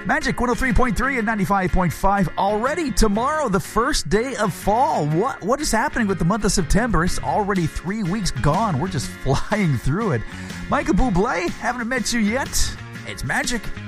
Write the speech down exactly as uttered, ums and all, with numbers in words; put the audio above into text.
Magic one oh three point three and ninety-five point five. Already tomorrow, the first day of fall. What What is happening with the month of September? It's already three weeks gone. We're just flying through it. Michael Bublé, haven't met you yet. It's Magic